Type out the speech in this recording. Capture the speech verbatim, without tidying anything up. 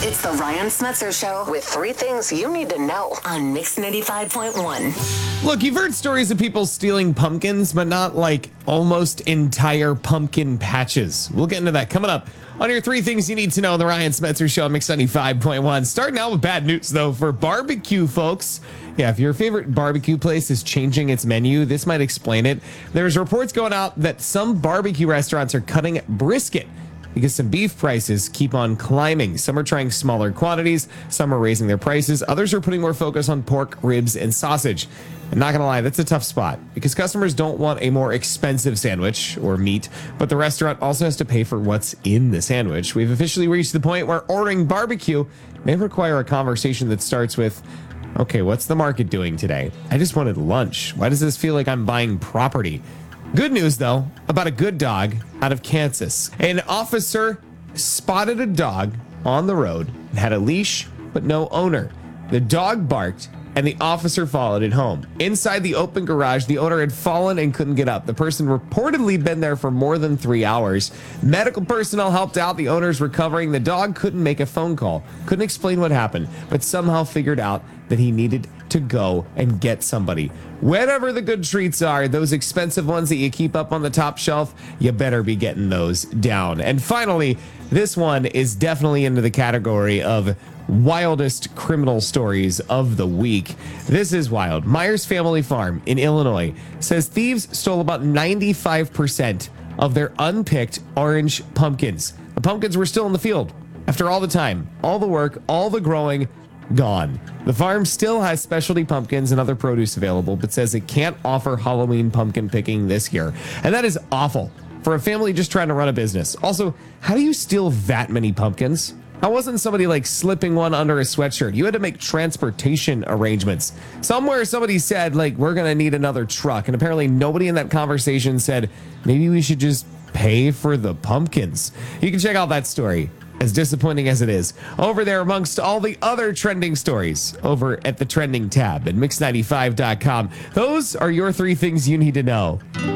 It's the Ryan Smetzer Show with three things you need to know on Mix ninety-five point one. Look, you've heard stories of people stealing pumpkins, but not like almost entire pumpkin patches. We'll get into that coming up on your three things you need to know on the Ryan Smetzer Show on Mix ninety-five point one. Starting out with bad news, though, for barbecue folks. Yeah, if your favorite barbecue place is changing its menu, this might explain it. There's reports going out that some barbecue restaurants are cutting brisket because some beef prices keep on climbing. Some are trying smaller quantities, some are raising their prices, others are putting more focus on pork, ribs, and sausage. I'm not gonna lie, that's a tough spot because customers don't want a more expensive sandwich or meat, but the restaurant also has to pay for what's in the sandwich. We've officially reached the point where ordering barbecue may require a conversation that starts with, okay, what's the market doing today? I just wanted lunch. Why does this feel like I'm buying property? Good news, though, about a good dog out of Kansas. An officer spotted a dog on the road and had a leash, but no owner. The dog barked, and the officer followed it home. Inside the open garage, the owner had fallen and couldn't get up. The person reportedly been there for more than three hours. Medical personnel helped out. The owner's recovering. The dog couldn't make a phone call, couldn't explain what happened, but somehow figured out that he needed to go and get somebody. Whatever the good treats are, those expensive ones that you keep up on the top shelf, you better be getting those down. And finally, this one is definitely into the category of wildest criminal stories of the week. This is wild. Myers Family Farm in Illinois says thieves stole about ninety-five percent of their unpicked orange pumpkins. The pumpkins were still in the field after all the time, all the work, all the growing, gone. The farm still has specialty pumpkins and other produce available, but says it can't offer Halloween pumpkin picking this year. And that is awful for a family just trying to run a business. Also, how do you steal that many pumpkins? How wasn't somebody like slipping one under a sweatshirt? You had to make transportation arrangements. Somewhere somebody said, like, we're going to need another truck. And apparently nobody in that conversation said, maybe we should just pay for the pumpkins. You can check out that story, as disappointing as it is, over there amongst all the other trending stories over at the trending tab at mix ninety-five dot com. Those are your three things you need to know.